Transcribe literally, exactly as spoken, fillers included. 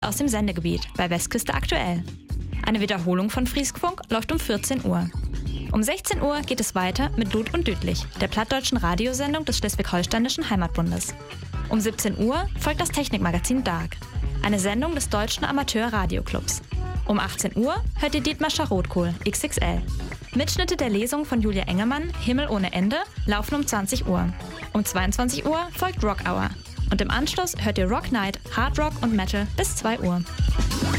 aus dem Sendegebiet bei Westküste aktuell. Eine Wiederholung von Frieskfunk läuft um vierzehn Uhr. Um sechzehn Uhr geht es weiter mit Lud und Düdlich, der plattdeutschen Radiosendung des Schleswig-Holsteinischen Heimatbundes. Um siebzehn Uhr folgt das Technikmagazin Dark, eine Sendung des Deutschen Amateur-Radioclubs. Um achtzehn Uhr hört ihr Dietmar Rotkohl, X X L. Mitschnitte der Lesung von Julia Engelmann, Himmel ohne Ende, laufen um zwanzig Uhr. Um zweiundzwanzig Uhr folgt Rock Hour. Und im Anschluss hört ihr Rock Night, Hard Rock und Metal bis zwei Uhr.